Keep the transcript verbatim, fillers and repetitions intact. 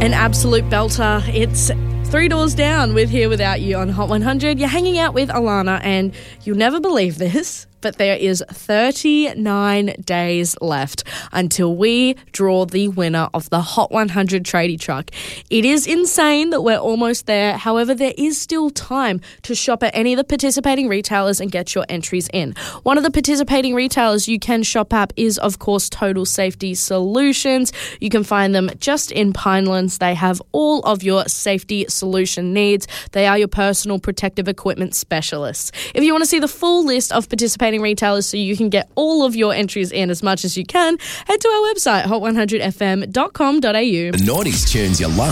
An absolute belter. It's Three Doors Down with Here Without You on Hot one hundred. You're hanging out with Alana, and you'll never believe this, but there is thirty-nine days left until we draw the winner of the Hot one hundred tradie truck. It is insane that we're almost there. However, there is still time to shop at any of the participating retailers and get your entries in. One of the participating retailers you can shop at is, of course, Total Safety Solutions. You can find them just in Pinelands. They have all of your safety solution needs. They are your personal protective equipment specialists. If you want to see the full list of participating retailers so you can get all of your entries in as much as you can, head to our website, hot one hundred f m dot com dot a u. The nineties tunes you love.